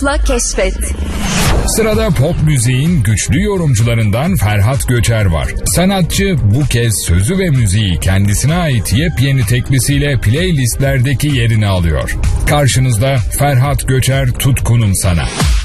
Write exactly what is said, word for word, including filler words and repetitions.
Topla keşfet. Sırada pop müziğin güçlü yorumcularından Ferhat Göçer var. Sanatçı bu kez sözü ve müziği kendisine ait yepyeni teklisiyle playlistlerdeki yerini alıyor. Karşınızda Ferhat Göçer, Tutkunum Sana.